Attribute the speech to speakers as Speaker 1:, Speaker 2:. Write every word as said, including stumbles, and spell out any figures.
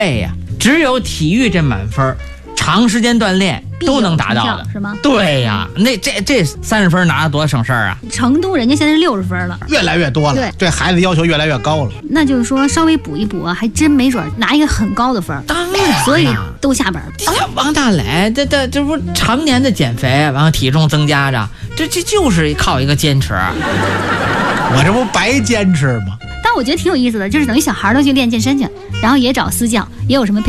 Speaker 1: 哎呀，只有体育这满分，长时间锻炼都能达到的，
Speaker 2: 是吗？
Speaker 1: 对呀，那这这三十分拿多省事儿啊！
Speaker 2: 成都人家现在是六十分了，
Speaker 3: 越来越多了，
Speaker 2: 对，
Speaker 3: 对孩子要求越来越高了。
Speaker 2: 那就是说稍微补一补啊，还真没准拿一个很高的分。
Speaker 1: 当然，
Speaker 2: 所以都下本。
Speaker 1: 啊，王大磊，这这这不常年的减肥，然后体重增加着，这这就是靠一个坚持。
Speaker 3: 我这不白坚持吗？
Speaker 2: 但我觉得挺有意思的，就是等于小孩都去练健身去，然后也找私教，也有什么。